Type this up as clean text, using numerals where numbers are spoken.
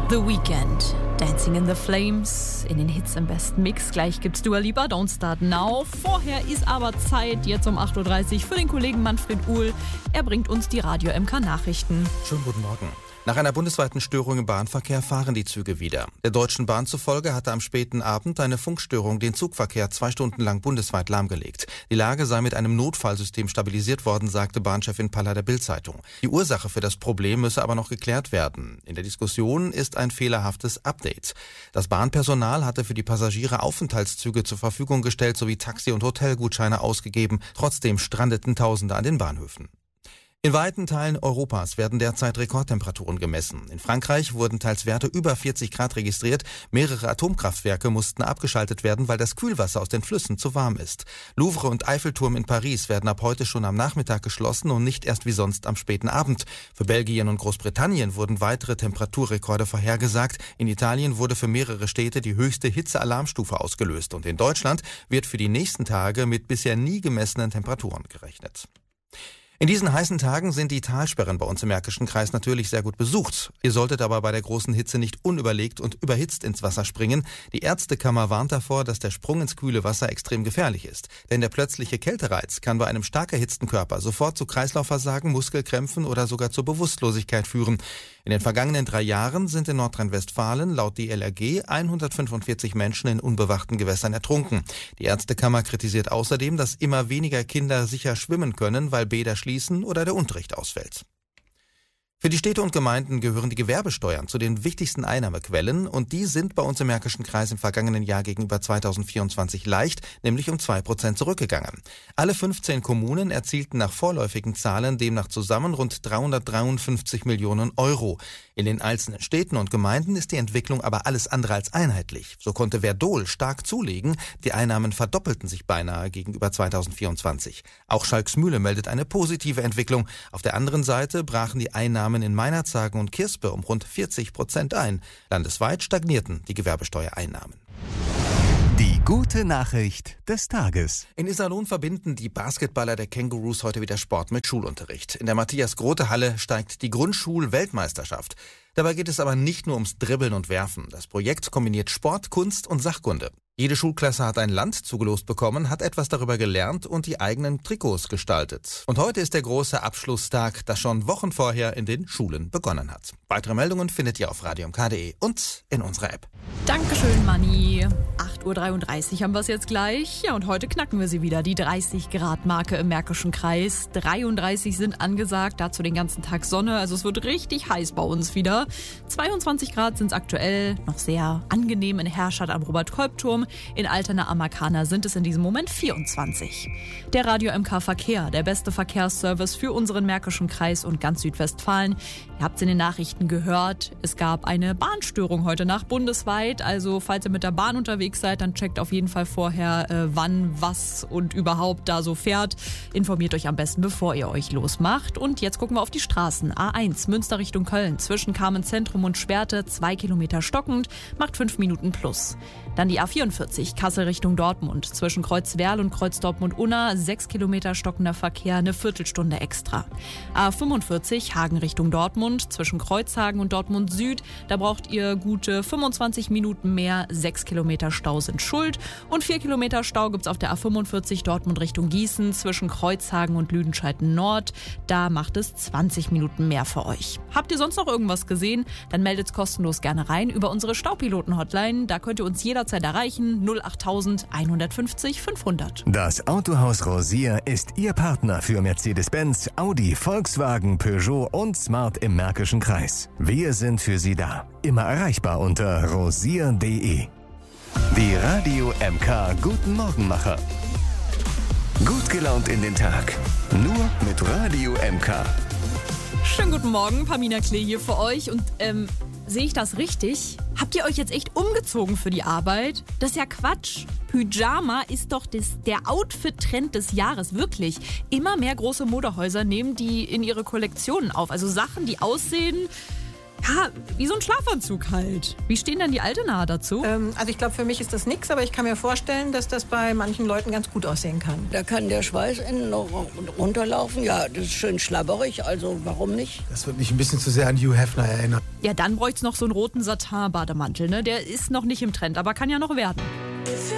The Weeknd, Dancing in the Flames, in den Hits im besten Mix. Gleich gibt's Dua Lipa, Don't Start Now. Vorher ist aber Zeit, jetzt um 8.30 Uhr, für den Kollegen Manfred Uhl. Er bringt uns die Radio MK Nachrichten. Schönen guten Morgen. Nach einer bundesweiten Störung im Bahnverkehr fahren die Züge wieder. Der Deutschen Bahn zufolge hatte am späten Abend eine Funkstörung den Zugverkehr 2 Stunden lang bundesweit lahmgelegt. Die Lage sei mit einem Notfallsystem stabilisiert worden, sagte Bahnchefin Palla der Bild-Zeitung. Die Ursache für das Problem müsse aber noch geklärt werden. In der Diskussion ist ein fehlerhaftes Update. Das Bahnpersonal hatte für die Passagiere Aufenthaltszüge zur Verfügung gestellt sowie Taxi- und Hotelgutscheine ausgegeben. Trotzdem strandeten Tausende an den Bahnhöfen. In weiten Teilen Europas werden derzeit Rekordtemperaturen gemessen. In Frankreich wurden teils Werte über 40 Grad registriert. Mehrere Atomkraftwerke mussten abgeschaltet werden, weil das Kühlwasser aus den Flüssen zu warm ist. Louvre und Eiffelturm in Paris werden ab heute schon am Nachmittag geschlossen und nicht erst wie sonst am späten Abend. Für Belgien und Großbritannien wurden weitere Temperaturrekorde vorhergesagt. In Italien wurde für mehrere Städte die höchste Hitzealarmstufe ausgelöst. Und in Deutschland wird für die nächsten Tage mit bisher nie gemessenen Temperaturen gerechnet. In diesen heißen Tagen sind die Talsperren bei uns im Märkischen Kreis natürlich sehr gut besucht. Ihr solltet aber bei der großen Hitze nicht unüberlegt und überhitzt ins Wasser springen. Die Ärztekammer warnt davor, dass der Sprung ins kühle Wasser extrem gefährlich ist. Denn der plötzliche Kältereiz kann bei einem stark erhitzten Körper sofort zu Kreislaufversagen, Muskelkrämpfen oder sogar zur Bewusstlosigkeit führen. In den vergangenen 3 Jahren sind in Nordrhein-Westfalen laut DLRG 145 Menschen in unbewachten Gewässern ertrunken. Die Ärztekammer kritisiert außerdem, dass immer weniger Kinder sicher schwimmen können, weil Bäder schließen oder der Unterricht ausfällt. Für die Städte und Gemeinden gehören die Gewerbesteuern zu den wichtigsten Einnahmequellen und die sind bei uns im Märkischen Kreis im vergangenen Jahr gegenüber 2024 leicht, nämlich um 2% zurückgegangen. Alle 15 Kommunen erzielten nach vorläufigen Zahlen demnach zusammen rund 353 Millionen Euro. In den einzelnen Städten und Gemeinden ist die Entwicklung aber alles andere als einheitlich. So konnte Verdol stark zulegen, die Einnahmen verdoppelten sich beinahe gegenüber 2024. Auch Schalksmühle meldet eine positive Entwicklung. Auf der anderen Seite brachen die Einnahmen in Meinerzhagen und Kirspe um rund 40% ein. Landesweit stagnierten die Gewerbesteuereinnahmen. Die gute Nachricht des Tages. In Iserlohn verbinden die Basketballer der Kangaroos heute wieder Sport mit Schulunterricht. In der Matthias-Grote-Halle steigt die Grundschul-Weltmeisterschaft. Dabei geht es aber nicht nur ums Dribbeln und Werfen. Das Projekt kombiniert Sport, Kunst und Sachkunde. Jede Schulklasse hat ein Land zugelost bekommen, hat etwas darüber gelernt und die eigenen Trikots gestaltet. Und heute ist der große Abschlusstag, das schon Wochen vorher in den Schulen begonnen hat. Weitere Meldungen findet ihr auf radiomk.de und in unserer App. Dankeschön, Manni. 8.33 Uhr haben wir es jetzt gleich. Ja, und heute knacken wir sie wieder, die 30-Grad-Marke im Märkischen Kreis. 33 sind angesagt, dazu den ganzen Tag Sonne. Also es wird richtig heiß bei uns wieder. 22 Grad sind es aktuell, noch sehr angenehm in Herrschad am Robert-Kolb-Turm. In Altena am Markana sind es in diesem Moment 24. Der Radio MK Verkehr, der beste Verkehrsservice für unseren Märkischen Kreis und ganz Südwestfalen. Ihr habt es in den Nachrichten gehört, es gab eine Bahnstörung heute Nacht bundesweit. Also falls ihr mit der Bahn unterwegs seid, dann checkt auf jeden Fall vorher, wann, was und überhaupt da so fährt. Informiert euch am besten, bevor ihr euch losmacht. Und jetzt gucken wir auf die Straßen. A1 Münster Richtung Köln, zwischen Carmen-Zentrum und Schwerte 2 Kilometer stockend, macht 5 Minuten plus. Dann die A44 Kassel Richtung Dortmund, zwischen Kreuzwerl und Kreuz Dortmund-Unna 6 Kilometer stockender Verkehr, eine Viertelstunde extra. A45 Hagen Richtung Dortmund, zwischen Kreuzhagen und Dortmund Süd, da braucht ihr gute 25 Minuten mehr, 6 Kilometer Stau sind schuld und 4 Kilometer Stau gibt's auf der A45 Dortmund Richtung Gießen, zwischen Kreuzhagen und Lüdenscheid Nord, da macht es 20 Minuten mehr für euch. Habt ihr sonst noch irgendwas gesehen? Dann meldet's kostenlos gerne rein über unsere Staupiloten-Hotline, da könnt ihr uns jederzeit erreichen, 08000 150 500. Das Autohaus Rosier ist Ihr Partner für Mercedes-Benz, Audi, Volkswagen, Peugeot und Smart im Märkischen Kreis. Wir sind für Sie da. Immer erreichbar unter rosier.de. Die Radio MK Guten Morgenmacher. Gut gelaunt in den Tag. Nur mit Radio MK. Schönen guten Morgen, Pamina Klee hier für euch und sehe ich das richtig? Habt ihr euch jetzt echt umgezogen für die Arbeit? Das ist ja Quatsch. Pyjama ist doch der Outfit-Trend des Jahres, wirklich. Immer mehr große Modehäuser nehmen die in ihre Kollektionen auf. Also Sachen, die aussehen, Ja, wie so ein Schlafanzug halt. Wie stehen denn die Altenaer dazu? Also ich glaube, für mich ist das nichts, aber ich kann mir vorstellen, dass das bei manchen Leuten ganz gut aussehen kann. Da kann der Schweiß innen noch runterlaufen. Ja, das ist schön schlabberig, also warum nicht? Das wird mich ein bisschen zu sehr an Hugh Hefner erinnern. Ja, dann bräuchte es noch so einen roten Satin-Bademantel, ne? Der ist noch nicht im Trend, aber kann ja noch werden.